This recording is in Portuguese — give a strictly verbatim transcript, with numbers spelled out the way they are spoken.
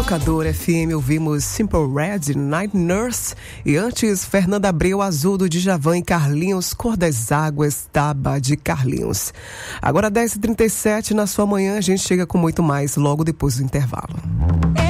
Educador F M, ouvimos Simple Red, Night Nurse, e antes Fernanda Abreu, Azul do Djavan, e Carlinhos, Cor das Águas, Taba de Carlinhos. Agora dez e trinta e sete, na sua manhã a gente chega com muito mais logo depois do intervalo.